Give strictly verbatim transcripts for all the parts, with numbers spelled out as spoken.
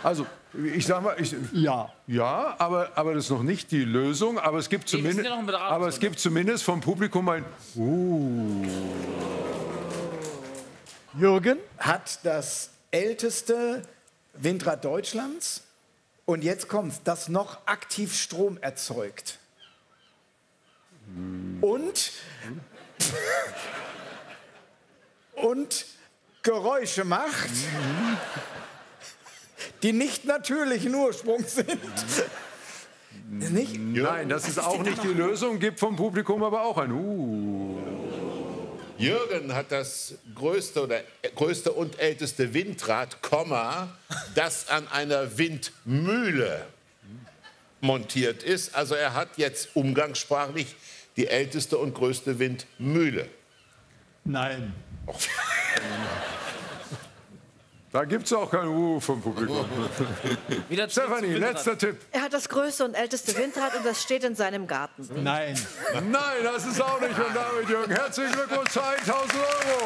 Also, ich sag mal, ich, ja, ja, aber, aber das ist noch nicht die Lösung. Aber es gibt zumindest, Nee, wir sind ja noch im aber es gibt zumindest vom Publikum ein uh. Jürgen hat das älteste Windrad Deutschlands und jetzt kommt's, das noch aktiv Strom erzeugt. Und, und Geräusche macht, die nicht natürlichen Ursprungs sind. Nicht? Nein, das ist auch nicht die Lösung. Gibt vom Publikum aber auch ein uh. Jürgen hat das größte, oder, größte und älteste Windrad, Komma, das an einer Windmühle montiert ist. Also er hat jetzt umgangssprachlich die älteste und größte Windmühle. Nein. Oh. Da gibt es auch kein Uh vom Publikum. Stefanie, letzter Tipp. Er hat das größte und älteste Windrad und das steht in seinem Garten. Nein. Nein, das ist auch nicht. Und damit, Jürgen, herzlichen Glückwunsch zu tausend Euro.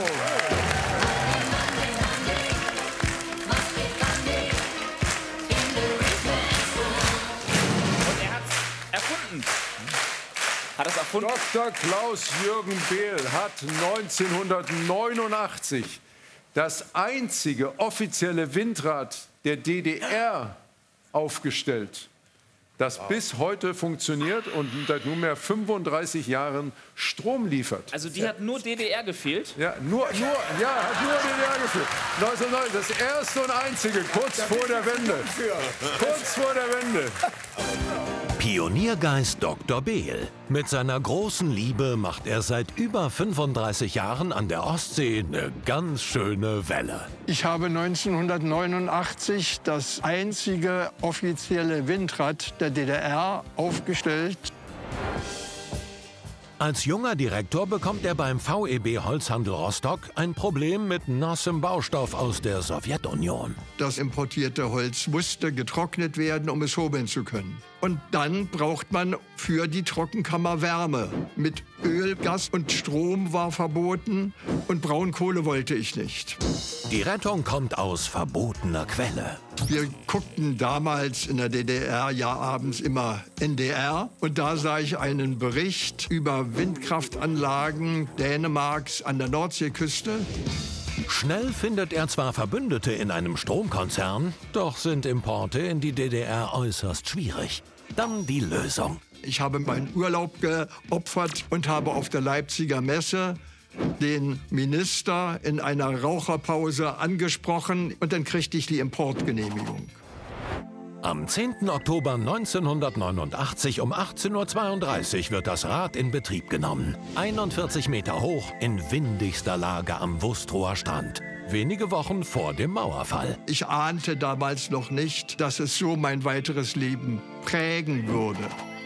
Und er hat es erfunden. Hat es erfunden? Doktor Klaus-Jürgen Behl hat neunzehnhundertneunundachtzig das einzige offizielle Windrad der D D R aufgestellt, das wow. bis heute funktioniert und seit nunmehr fünfunddreißig Jahren Strom liefert. Also die hat nur D D R gefehlt? Ja, nur, nur, ja, hat nur D D R gefehlt. neunzehnhundertneunzig, das erste und einzige, kurz vor der Wende. Kurz vor der Wende. Pioniergeist Doktor Behl. Mit seiner großen Liebe macht er seit über fünfunddreißig Jahren an der Ostsee eine ganz schöne Welle. Ich habe neunzehnhundertneunundachtzig das einzige offizielle Windrad der D D R aufgestellt. Als junger Direktor bekommt er beim V E B Holzhandel Rostock ein Problem mit nassem Baustoff aus der Sowjetunion. Das importierte Holz musste getrocknet werden, um es hobeln zu können. Und dann braucht man für die Trockenkammer Wärme. Mit Öl, Gas und Strom war verboten und Braunkohle wollte ich nicht. Die Rettung kommt aus verbotener Quelle. Wir guckten damals in der D D R ja abends immer N D R. Und da sah ich einen Bericht über Windkraftanlagen Dänemarks an der Nordseeküste. Schnell findet er zwar Verbündete in einem Stromkonzern, doch sind Importe in die D D R äußerst schwierig. Dann die Lösung. Ich habe meinen Urlaub geopfert und habe auf der Leipziger Messe den Minister in einer Raucherpause angesprochen und dann kriegte ich die Importgenehmigung. Am zehnten Oktober neunzehnhundertneunundachtzig um achtzehn Uhr zweiunddreißig wird das Rad in Betrieb genommen. einundvierzig Meter hoch, in windigster Lage am Wustrower Strand. Wenige Wochen vor dem Mauerfall. Ich ahnte damals noch nicht, dass es so mein weiteres Leben prägen würde.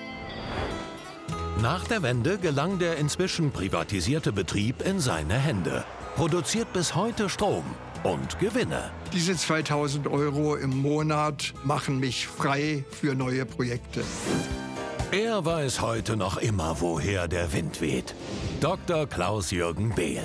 Nach der Wende gelang der inzwischen privatisierte Betrieb in seine Hände. Produziert bis heute Strom und Gewinne. Diese zweitausend Euro im Monat machen mich frei für neue Projekte. Er weiß heute noch immer, woher der Wind weht. Doktor Klaus-Jürgen Behl.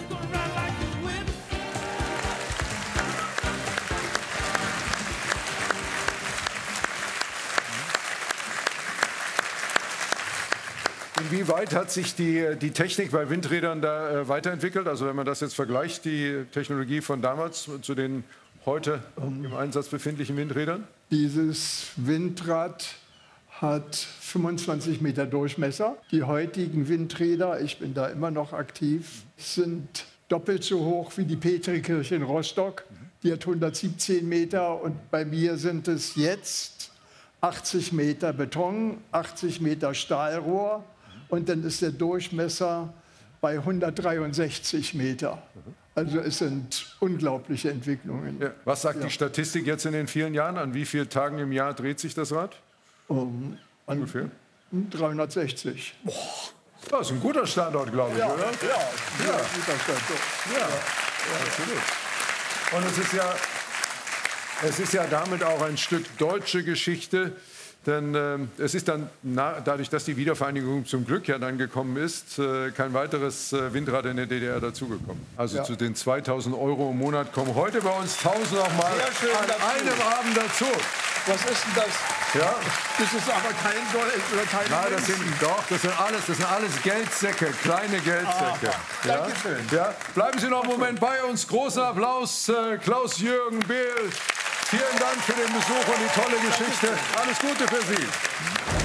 Inwieweit hat sich die, die Technik bei Windrädern da äh, weiterentwickelt? Also wenn man das jetzt vergleicht, die Technologie von damals zu den heute im Einsatz befindlichen Windrädern? Dieses Windrad hat fünfundzwanzig Meter Durchmesser. Die heutigen Windräder, ich bin da immer noch aktiv, sind doppelt so hoch wie die Petrikirche in Rostock. Die hat hundertsiebzehn Meter und bei mir sind es jetzt achtzig Meter Beton, achtzig Meter Stahlrohr. Und dann ist der Durchmesser bei hundertdreiundsechzig Meter. Also es sind unglaubliche Entwicklungen. Ja. Was sagt ja. die Statistik jetzt in den vielen Jahren? An wie vielen Tagen im Jahr dreht sich das Rad? Um, Ungefähr? dreihundertsechzig. Boah. Das ist ein guter Standort, glaube ich, ja, oder? Ja, ja, ja. Guter Standort. Ja, ja, absolut. Und es ist ja, es ist ja damit auch ein Stück deutsche Geschichte, Denn äh, es ist dann, na, dadurch, dass die Wiedervereinigung zum Glück ja dann gekommen ist, äh, kein weiteres äh, Windrad in der D D R dazugekommen. Also ja. zu den zweitausend Euro im Monat kommen heute bei uns tausend nochmal an dazu. einem Abend dazu. Was ist denn das? Ja. Das ist aber kein Gold oder kein Nein, das sind doch, das sind alles, das sind alles Geldsäcke, kleine Geldsäcke. Ah, ja. Dankeschön. Ja. Bleiben Sie noch einen Moment bei uns. Großer Applaus, äh, Klaus-Jürgen Behl. Vielen Dank für den Besuch und die tolle Geschichte. Alles Gute für Sie.